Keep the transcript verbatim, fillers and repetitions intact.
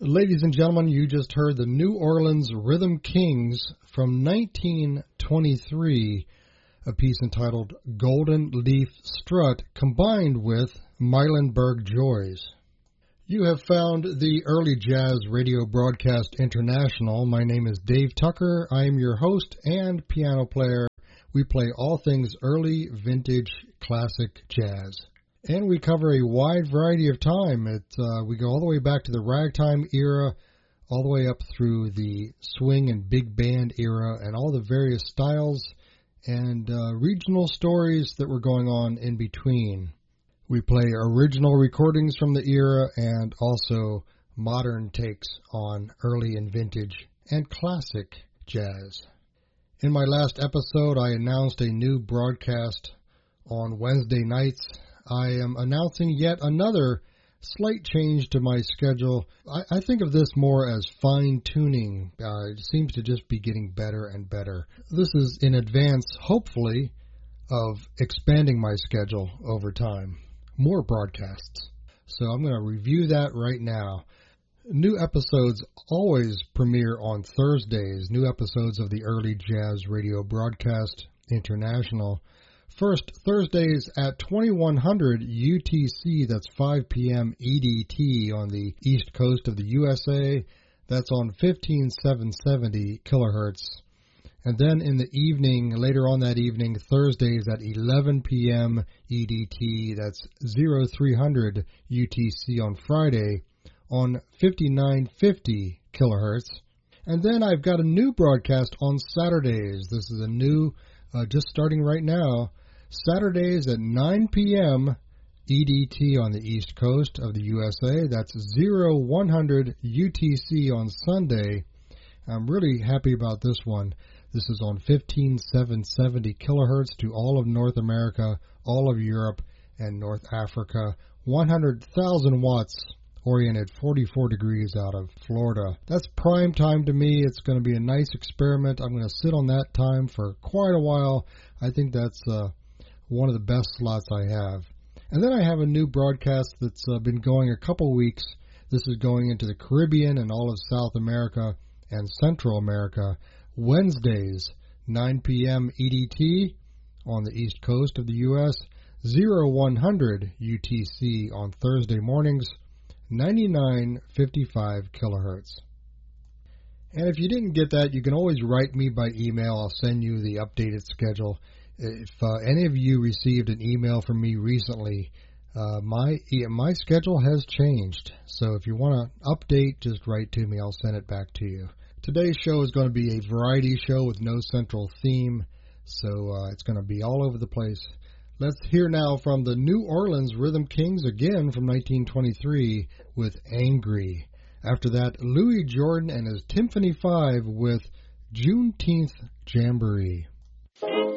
Ladies and gentlemen, you just heard the New Orleans Rhythm Kings from nineteen twenty-three, a piece entitled Golden Leaf Strut, combined with Meilenberg Joys. You have found the Early Jazz Radio Broadcast International. My name is Dave Tucker. I am your host and piano player. We play all things early, vintage, classic jazz. And we cover a wide variety of time. It, uh, we go all the way back to the ragtime era, all the way up through the swing and big band era, and all the various styles and uh, regional stories that were going on in between. We play original recordings from the era and also modern takes on early and vintage and classic jazz. In my last episode, I announced a new broadcast on Wednesday nights. I am announcing yet another slight change to my schedule. I, I think of this more as fine-tuning. Uh, it seems to just be getting better and better. This is in advance, hopefully, of expanding my schedule over time. More broadcasts. So I'm going to review that right now. New episodes always premiere on Thursdays. New episodes of the Early Jazz Radio Broadcast International. First, Thursdays at twenty-one hundred U T C, that's five p.m. E D T on the east coast of the U S A. That's on fifteen seven seventy kilohertz. And then in the evening, later on that evening, Thursdays at eleven p.m. E D T, that's oh three hundred U T C on Friday, on fifty-nine fifty kilohertz. And then I've got a new broadcast on Saturdays. This is a new, uh, just starting right now, Saturdays at nine p.m. E D T on the east coast of the U S A. That's oh one hundred U T C on Sunday. I'm really happy about this one. This is on fifteen seven seventy kilohertz to all of North America, all of Europe, and North Africa. one hundred thousand watts oriented forty-four degrees out of Florida. That's prime time to me. It's going to be a nice experiment. I'm going to sit on that time for quite a while. I think that's uh, one of the best slots I have. And then I have a new broadcast that's uh, been going a couple weeks. This is going into the Caribbean and all of South America and Central America. Wednesdays, nine p.m. E D T on the east coast of the U S, oh one hundred U T C on Thursday mornings, ninety-nine fifty-five kilohertz. And if you didn't get that, you can always write me by email. I'll send you the updated schedule. If uh, any of you received an email from me recently, uh, my my schedule has changed. So if you want to update, just write to me. I'll send it back to you. Today's show is going to be a variety show with no central theme, so uh, it's going to be all over the place. Let's hear now from the New Orleans Rhythm Kings, again from nineteen twenty-three, with Angry. After that, Louis Jordan and his Timpani Five with Juneteenth Jamboree.